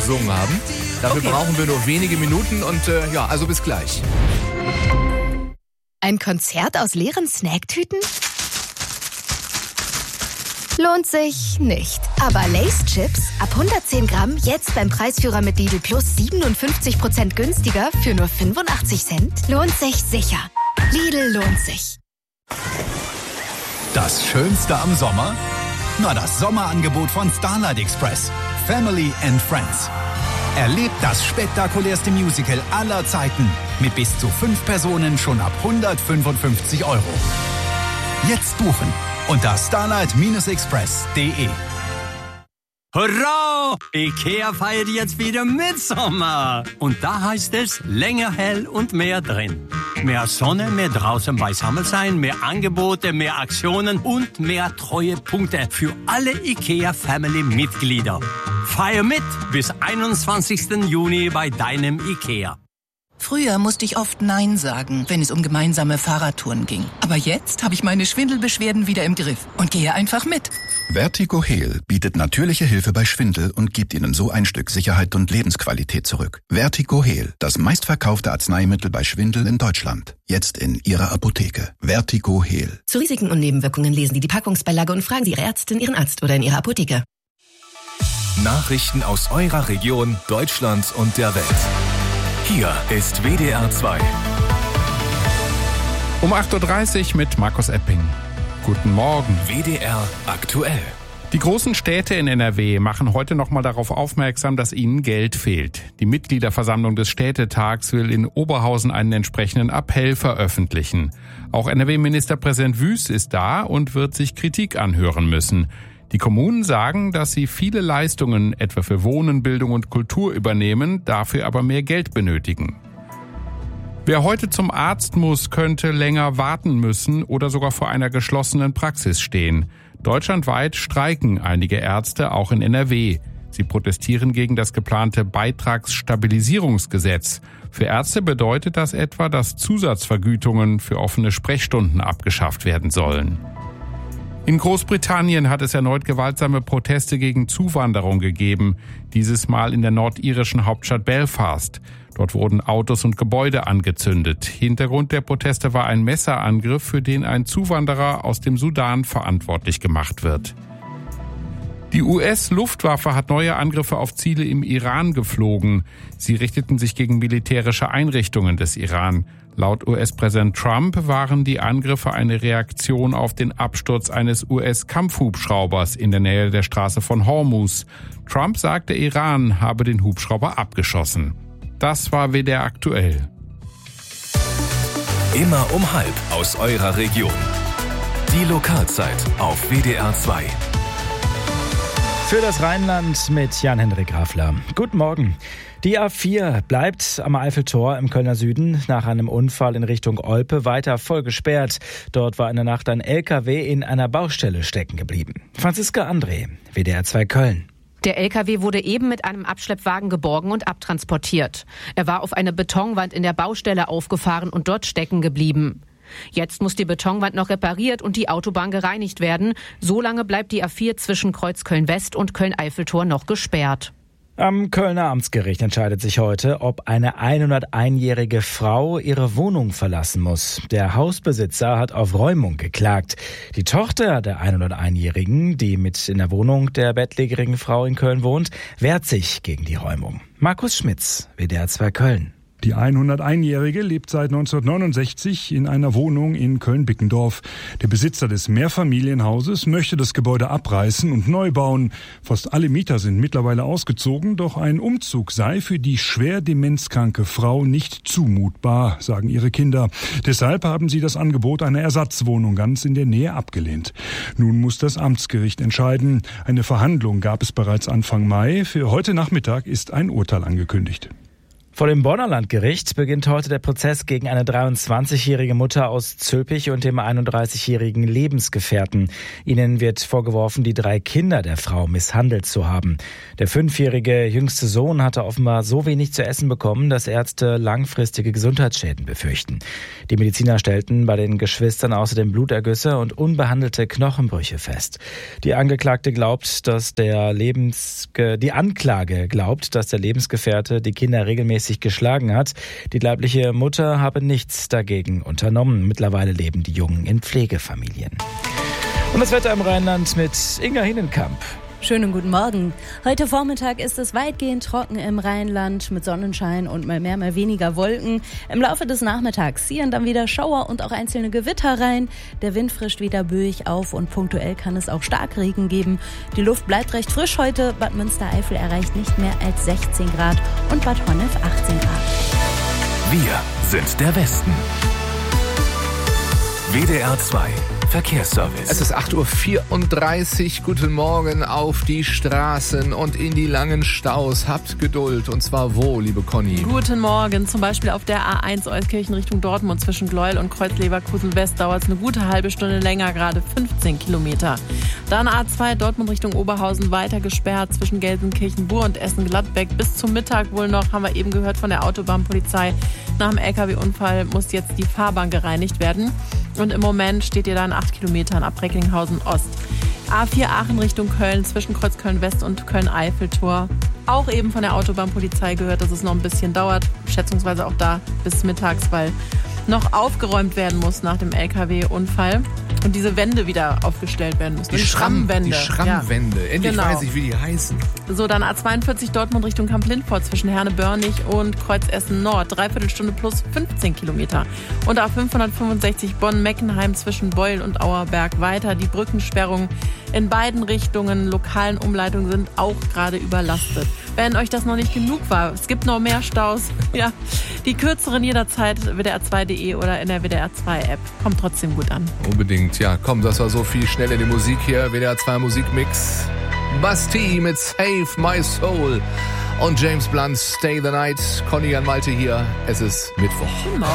gesungen haben. Dafür brauchen wir nur wenige Minuten und also bis gleich. Ein Konzert aus leeren Snacktüten? Lohnt sich nicht. Aber Lay's Chips ab 110 Gramm jetzt beim Preisführer mit Lidl Plus 57% günstiger für nur 85 Cent. Lohnt sich sicher. Lidl lohnt sich. Das Schönste am Sommer? Na, das Sommerangebot von Starlight Express. Family and Friends. Erlebt das spektakulärste Musical aller Zeiten mit bis zu 5 Personen schon ab 155 €. Jetzt buchen unter starlight-express.de. Hurra! IKEA feiert jetzt wieder Mitsommer. Und da heißt es länger hell und mehr drin. Mehr Sonne, mehr draußen beisammen sein, mehr Angebote, mehr Aktionen und mehr Treuepunkte für alle IKEA-Family-Mitglieder. Feier mit bis 21. Juni bei deinem IKEA. Früher musste ich oft Nein sagen, wenn es um gemeinsame Fahrradtouren ging. Aber jetzt habe ich meine Schwindelbeschwerden wieder im Griff und gehe einfach mit. Vertigo Heal bietet natürliche Hilfe bei Schwindel und gibt Ihnen so ein Stück Sicherheit und Lebensqualität zurück. Vertigo Heal, das meistverkaufte Arzneimittel bei Schwindel in Deutschland. Jetzt in Ihrer Apotheke. Vertigo Heal. Zu Risiken und Nebenwirkungen lesen Sie die Packungsbeilage und fragen Sie Ihre Ärztin, Ihren Arzt oder in Ihrer Apotheke. Nachrichten aus eurer Region, Deutschland und der Welt. Hier ist WDR 2. Um 8.30 Uhr mit Markus Epping. Guten Morgen. WDR aktuell. Die großen Städte in NRW machen heute nochmal darauf aufmerksam, dass ihnen Geld fehlt. Die Mitgliederversammlung des Städtetags will in Oberhausen einen entsprechenden Appell veröffentlichen. Auch NRW-Ministerpräsident Wüst ist da und wird sich Kritik anhören müssen. Die Kommunen sagen, dass sie viele Leistungen, etwa für Wohnen, Bildung und Kultur, übernehmen, dafür aber mehr Geld benötigen. Wer heute zum Arzt muss, könnte länger warten müssen oder sogar vor einer geschlossenen Praxis stehen. Deutschlandweit streiken einige Ärzte, auch in NRW. Sie protestieren gegen das geplante Beitragsstabilisierungsgesetz. Für Ärzte bedeutet das etwa, dass Zusatzvergütungen für offene Sprechstunden abgeschafft werden sollen. In Großbritannien hat es erneut gewaltsame Proteste gegen Zuwanderung gegeben, dieses Mal in der nordirischen Hauptstadt Belfast. Dort wurden Autos und Gebäude angezündet. Hintergrund der Proteste war ein Messerangriff, für den ein Zuwanderer aus dem Sudan verantwortlich gemacht wird. Die US-Luftwaffe hat neue Angriffe auf Ziele im Iran geflogen. Sie richteten sich gegen militärische Einrichtungen des Iran. Laut US-Präsident Trump waren die Angriffe eine Reaktion auf den Absturz eines US-Kampfhubschraubers in der Nähe der Straße von Hormuz. Trump sagte, Iran habe den Hubschrauber abgeschossen. Das war WDR aktuell. Immer um 12:30 aus eurer Region. Die Lokalzeit auf WDR 2. Für das Rheinland mit Jan-Henrik Grafler. Guten Morgen. Die A4 bleibt am Eiffeltor im Kölner Süden nach einem Unfall in Richtung Olpe weiter voll gesperrt. Dort war in der Nacht ein LKW in einer Baustelle stecken geblieben. Franziska André, WDR 2 Köln. Der LKW wurde eben mit einem Abschleppwagen geborgen und abtransportiert. Er war auf eine Betonwand in der Baustelle aufgefahren und dort stecken geblieben. Jetzt muss die Betonwand noch repariert und die Autobahn gereinigt werden. Solange bleibt die A4 zwischen Kreuzköln-West und Köln-Eiffeltor noch gesperrt. Am Kölner Amtsgericht entscheidet sich heute, ob eine 101-jährige Frau ihre Wohnung verlassen muss. Der Hausbesitzer hat auf Räumung geklagt. Die Tochter der 101-jährigen, die mit in der Wohnung der bettlägerigen Frau in Köln wohnt, wehrt sich gegen die Räumung. Markus Schmitz, WDR 2 Köln. Die 101-Jährige lebt seit 1969 in einer Wohnung in Köln-Bickendorf. Der Besitzer des Mehrfamilienhauses möchte das Gebäude abreißen und neu bauen. Fast alle Mieter sind mittlerweile ausgezogen, doch ein Umzug sei für die schwer demenzkranke Frau nicht zumutbar, sagen ihre Kinder. Deshalb haben sie das Angebot einer Ersatzwohnung ganz in der Nähe abgelehnt. Nun muss das Amtsgericht entscheiden. Eine Verhandlung gab es bereits Anfang Mai. Für heute Nachmittag ist ein Urteil angekündigt. Vor dem Bonner Landgericht beginnt heute der Prozess gegen eine 23-jährige Mutter aus Zülpich und dem 31-jährigen Lebensgefährten. Ihnen wird vorgeworfen, die 3 Kinder der Frau misshandelt zu haben. Der 5-jährige jüngste Sohn hatte offenbar so wenig zu essen bekommen, dass Ärzte langfristige Gesundheitsschäden befürchten. Die Mediziner stellten bei den Geschwistern außerdem Blutergüsse und unbehandelte Knochenbrüche fest. Die Anklage glaubt, dass der Lebensgefährte die Kinder regelmäßig geschlagen hat. Die leibliche Mutter habe nichts dagegen unternommen. Mittlerweile leben die Jungen in Pflegefamilien. Und das Wetter im Rheinland mit Inga Hinnenkamp. Schönen guten Morgen. Heute Vormittag ist es weitgehend trocken im Rheinland mit Sonnenschein und mal mehr, mal weniger Wolken. Im Laufe des Nachmittags ziehen dann wieder Schauer und auch einzelne Gewitter rein. Der Wind frischt wieder böig auf und punktuell kann es auch Starkregen geben. Die Luft bleibt recht frisch heute. Bad Münstereifel erreicht nicht mehr als 16 Grad und Bad Honnef 18 Grad. Wir sind der Westen. WDR 2 Verkehrsservice. Es ist 8.34 Uhr. Guten Morgen auf die Straßen und in die langen Staus. Habt Geduld. Und zwar wo, liebe Conny? Guten Morgen. Zum Beispiel auf der A1 Euskirchen Richtung Dortmund zwischen Gleuel und Kreuz-Leverkusen West dauert es eine gute halbe Stunde länger, gerade 15 Kilometer. Dann A2 Dortmund Richtung Oberhausen weiter gesperrt zwischen Gelsenkirchen-Bur und Essen-Gladbeck. Bis zum Mittag wohl noch, haben wir eben gehört von der Autobahnpolizei. Nach dem LKW-Unfall muss jetzt die Fahrbahn gereinigt werden. Und im Moment steht ihr da in 8 Kilometern ab Recklinghausen Ost. A4 Aachen Richtung Köln zwischen Kreuzköln West und Köln-Eiffeltor. Auch eben von der Autobahnpolizei gehört, dass es noch ein bisschen dauert. Schätzungsweise auch da bis mittags, weil noch aufgeräumt werden muss nach dem LKW-Unfall. Und diese Wände wieder aufgestellt werden müssen. Die Schrammwände. Die Schrammwände. Ja. Endlich genau. Weiß ich, wie die heißen. So, dann A42 Dortmund Richtung Kamp-Lindfort zwischen Herne-Börnig und Kreuz-Essen Nord. 3/4 Stunde plus 15 Kilometer. Und A565 Bonn-Meckenheim zwischen Beul und Auerberg weiter. Die Brückensperrungen in beiden Richtungen, lokalen Umleitungen sind auch gerade überlastet. Wenn euch das noch nicht genug war, es gibt noch mehr Staus. Ja, die kürzeren jederzeit WDR2.de oder in der WDR2-App. Kommt trotzdem gut an. Unbedingt, ja. Komm, das war so viel schnell in die Musik hier. WDR2 Musikmix. Basti mit Save My Soul. Und James Blunt, Stay the Night. Conny an Malte hier. Es ist Mittwoch. Genau.